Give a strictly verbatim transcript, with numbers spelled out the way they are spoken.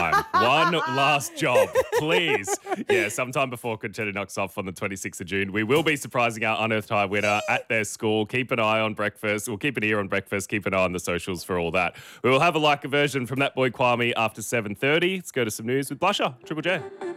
time. One last job, please. Yeah, sometime before Conchetta knocks off on the twenty-sixth of June, we will be surprising our Unearthed High winner at their school. Keep an eye on breakfast. We'll keep an ear on breakfast. Keep an eye on the socials for all that. We will have a like version from that boy Kwame after seven thirty. Let's go to some news with Blusher, Triple J.